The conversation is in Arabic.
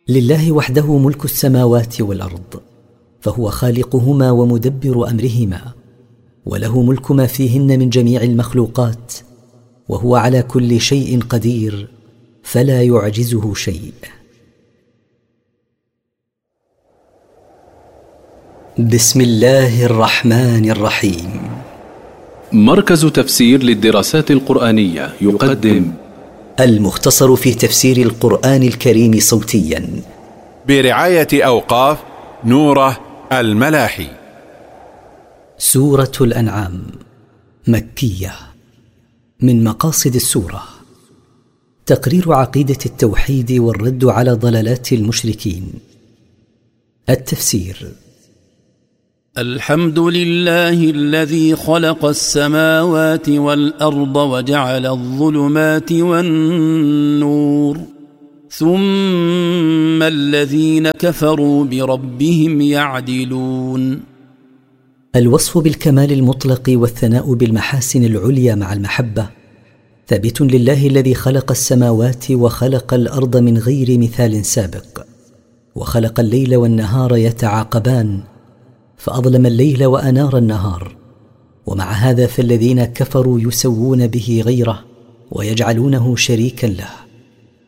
لله وحده ملك السماوات والأرض، فهو خالقهما ومدبر أمرهما، وله ملك ما فيهن من جميع المخلوقات، وهو على كل شيء قدير، فلا يعجزه شيء. بسم الله الرحمن الرحيم. مركز تفسير للدراسات القرآنية يقدم المختصر في تفسير القرآن الكريم صوتيا برعاية أوقاف نوره الملاحي. سورة الأنعام مكية. من مقاصد السورة تقرير عقيدة التوحيد والرد على ضلالات المشركين. التفسير: الحمد لله الذي خلق السماوات والأرض وجعل الظلمات والنور، ثم الذين كفروا بربهم يعدلون. الوصف بالكمال المطلق والثناء بالمحاسن العليا مع المحبة ثابت لله الذي خلق السماوات وخلق الأرض من غير مثال سابق، وخلق الليل والنهار يتعاقبان، فأظلم الليل وأنار النهار. ومع هذا فالذين كفروا يسوون به غيره ويجعلونه شريكا له.